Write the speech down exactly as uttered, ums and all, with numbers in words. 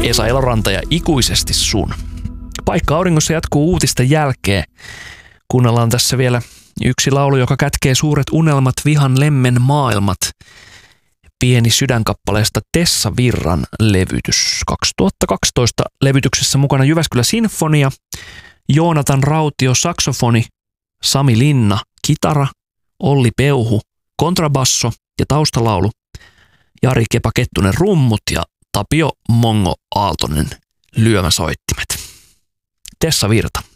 Esa Eloranta ja Ikuisesti sun. Paikka auringossa jatkuu uutisten jälkeen. Kuunnellaan tässä vielä yksi laulu, joka kätkee suuret unelmat, vihan lemmen maailmat. Pieni sydänkappaleesta Tessa Virran levytys. kaksituhattakaksitoista levytyksessä mukana Jyväskylä Sinfonia, Joonatan Rautio saksofoni, Sami Linna kitara, Olli Peuhu kontrabasso ja taustalaulu, Jari Kepa Kettunen rummut ja Tapio Mongo Aaltonen lyömäsoittimet. Tessa Virta.